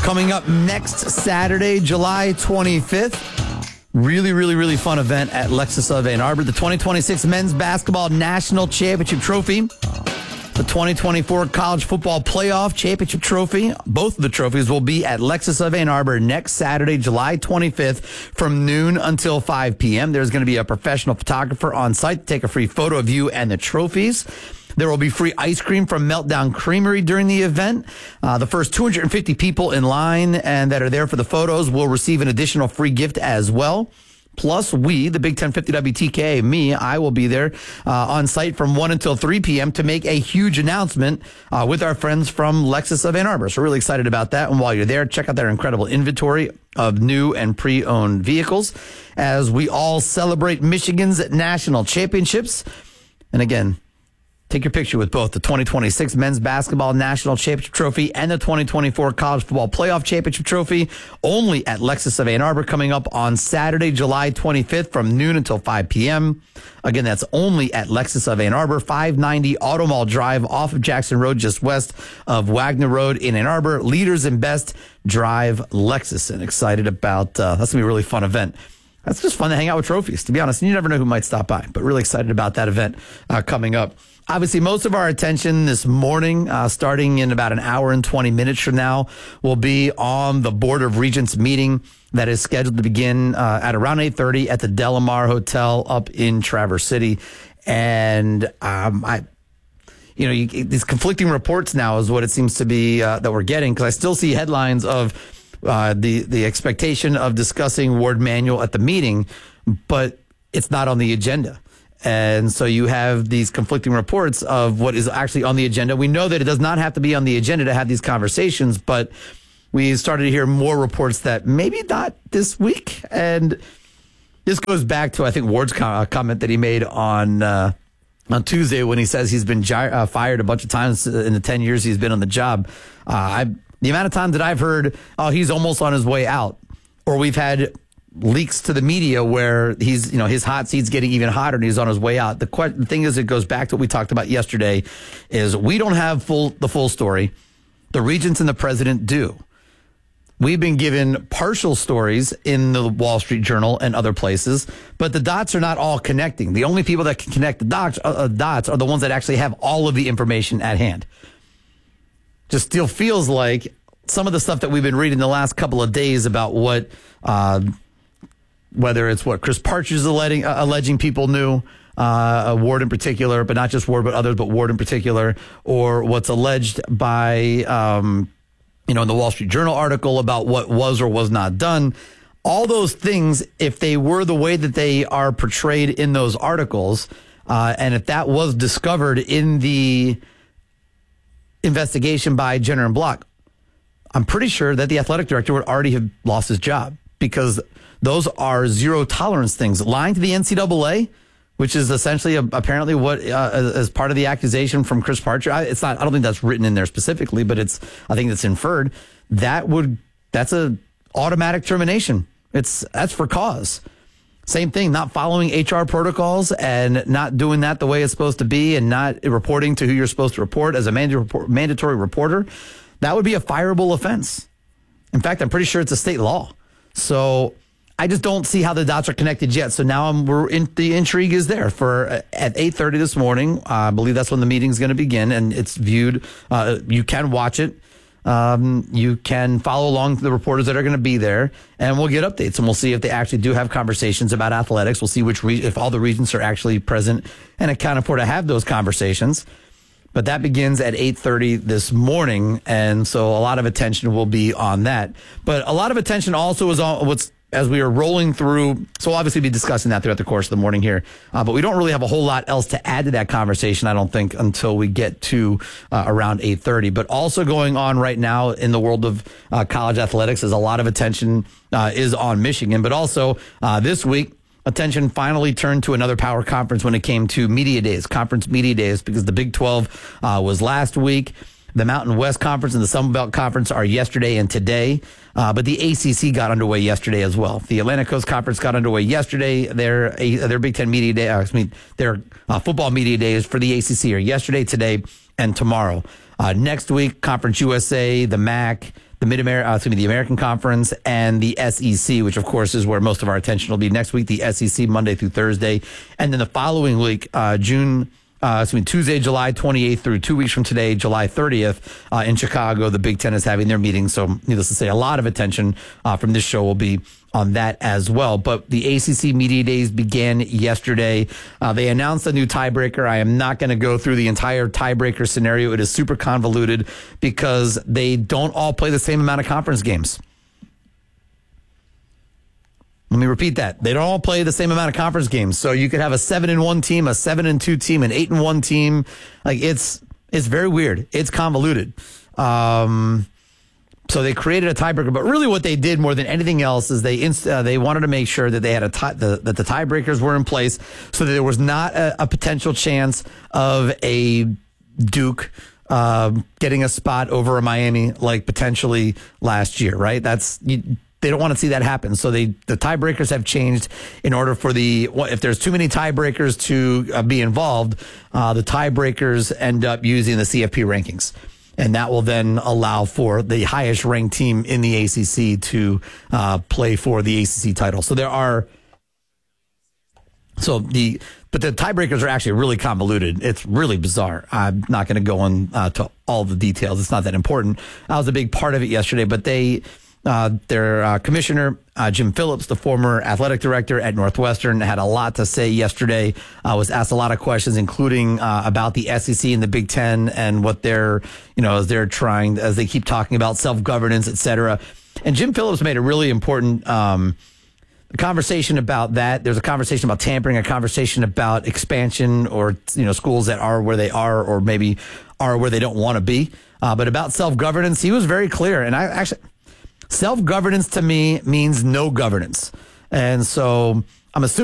Coming up next Saturday, July 25th. Really fun event at Lexus of Ann Arbor. The 2026 Men's Basketball National Championship Trophy. The 2024 College Football Playoff Championship Trophy. Both of the trophies will be at Lexus of Ann Arbor next Saturday, July 25th from noon until 5 p.m. There's going to be a professional photographer on site to take a free photo of you and the trophies. There will be free ice cream from Meltdown Creamery during the event. The first 250 people in line and that are there for the photos will receive an additional free gift as well. Plus, we, the Big 1050 WTK, I will be there on site from 1 until 3 p.m. to make a huge announcement with our friends from Lexus of Ann Arbor. So really excited about that. And while you're there, check out their incredible inventory of new and pre-owned vehicles as we all celebrate Michigan's national championships. And again, take your picture with both the 2026 Men's Basketball National Championship Trophy and the 2024 College Football Playoff Championship Trophy only at Lexus of Ann Arbor coming up on Saturday, July 25th from noon until 5 p.m. Again, that's only at Lexus of Ann Arbor, 590 Auto Mall Drive off of Jackson Road, just west of Wagner Road in Ann Arbor. Leaders in Best Drive Lexus. And excited about that's going to be a really fun event. That's just fun to hang out with trophies, to be honest. You never know who might stop by, but really excited about that event coming up. Obviously, most of our attention this morning, starting in about an hour and 20 minutes from now, will be on the Board of Regents meeting that is scheduled to begin at around 8:30 at the Delamar Hotel up in Traverse City. And these conflicting reports now is what it seems to be that we're getting, because I still see headlines of the expectation of discussing Ward Manual at the meeting, but it's not on the agenda. And so you have these conflicting reports of what is actually on the agenda. We know that it does not have to be on the agenda to have these conversations, but we started to hear more reports that maybe not this week. And this goes back to, I think, Ward's comment that he made on Tuesday when he says he's been fired a bunch of times in the 10 years he's been on the job. The amount of times that I've heard, oh, he's almost on his way out, or we've had leaks to the media where he's, his hot seat's getting even hotter and he's on his way out. The thing is, it goes back to what we talked about yesterday, is we don't have the full story. The regents and the president do. We've been given partial stories in the Wall Street Journal and other places, but the dots are not all connecting. The only people that can connect the dots are the ones that actually have all of the information at hand. Just still feels like some of the stuff that we've been reading the last couple of days about what, whether it's what Chris Partridge is alleging people knew, Ward in particular, but not just Ward, but others, but Ward in particular, or what's alleged by, in the Wall Street Journal article about what was or was not done. All those things, if they were the way that they are portrayed in those articles, and if that was discovered in the investigation by Jenner and Block, I'm pretty sure that the athletic director would already have lost his job, because those are zero tolerance things. Lying to the NCAA, which is essentially apparently what as part of the accusation from Chris Partridge. It's not. I don't think that's written in there specifically, but I think it's inferred. That's a automatic termination. That's for cause. Same thing, not following HR protocols and not doing that the way it's supposed to be, and not reporting to who you're supposed to report as a mandatory reporter. That would be a fireable offense. In fact, I'm pretty sure it's a state law. So I just don't see how the dots are connected yet. So now the intrigue is there for at 8:30 this morning. I believe that's when the meeting is going to begin, and it's viewed. You can watch it. You can follow along the reporters that are going to be there, and we'll get updates, and we'll see if they actually do have conversations about athletics. We'll see if all the regents are actually present and accounted for to have those conversations. But that begins at 8:30 this morning, and so a lot of attention will be on that. But a lot of attention also is on as we are rolling through. So we'll obviously be discussing that throughout the course of the morning here. But we don't really have a whole lot else to add to that conversation, I don't think, until we get to around 8:30. But also going on right now in the world of college athletics is a lot of attention is on Michigan. But also this week, attention finally turned to another power conference when it came to media days, conference media days, because the Big 12 was last week. The Mountain West Conference and the Sun Belt Conference are yesterday and today, but the ACC got underway yesterday as well. The Atlantic Coast Conference got underway yesterday. Their Big Ten media day, their football media days for the ACC are yesterday, today, and tomorrow. Next week, Conference USA, the MAC, the American Conference and the SEC, which of course is where most of our attention will be next week. The SEC Monday through Thursday, and then the following week, Tuesday, July 28th through 2 weeks from today, July 30th, in Chicago, the Big Ten is having their meeting. So needless to say, a lot of attention from this show will be on that as well. But the ACC Media Days began yesterday. They announced a new tiebreaker. I am not going to go through the entire tiebreaker scenario. It is super convoluted because they don't all play the same amount of conference games. Let me repeat that. They don't all play the same amount of conference games. So you could have a 7-1 team, a 7-2 team, an 8-1 team. Like it's very weird. It's convoluted. So they created a tiebreaker, but really what they did more than anything else is they wanted to make sure that they had that the tiebreakers were in place so that there was not a potential chance of a Duke getting a spot over a Miami like potentially last year, right? They don't want to see that happen. So the tiebreakers have changed in order for if there's too many tiebreakers to be involved, the tiebreakers end up using the CFP rankings. And that will then allow for the highest ranked team in the ACC to play for the ACC title. So but the tiebreakers are actually really convoluted. It's really bizarre. I'm not going to go into all the details. It's not that important. I was a big part of it yesterday, but their commissioner, Jim Phillips, the former athletic director at Northwestern, had a lot to say yesterday, was asked a lot of questions, including about the SEC and the Big Ten and what they're, as they keep talking about self-governance, et cetera. And Jim Phillips made a really important conversation about that. There's a conversation about tampering, a conversation about expansion or, schools that are where they are or maybe are where they don't want to be. But about self-governance, he was very clear. And self-governance to me means no governance. And so I'm assuming